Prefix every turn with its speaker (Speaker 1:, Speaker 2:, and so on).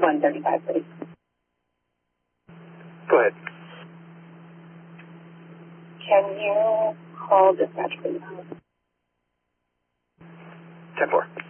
Speaker 1: 135, please.
Speaker 2: Go ahead.
Speaker 1: Can you call dispatch, please?
Speaker 2: 10-4.